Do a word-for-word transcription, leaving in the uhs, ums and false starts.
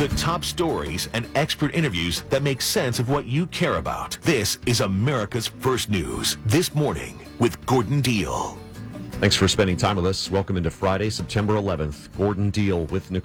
The top stories and expert interviews that make sense of what you care about. This is America's First News. This Morning with Gordon Deal. Thanks for spending time with us. Welcome into Friday, September eleventh. Gordon Deal with Nicole.